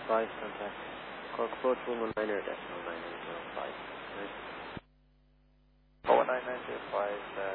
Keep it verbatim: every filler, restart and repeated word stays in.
five, contact. Cork approach one one nine decimal nine nine zero five. one nine nine zero five, uh,